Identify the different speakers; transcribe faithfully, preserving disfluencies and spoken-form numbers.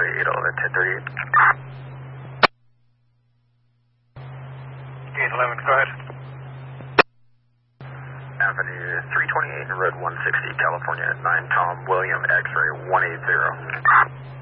Speaker 1: eight eleven, ten thirty-eight.
Speaker 2: eight eleven, go ahead.
Speaker 1: Avenue three twenty-eight, Road one sixty, California, nine Tom William, X-ray one eight zero.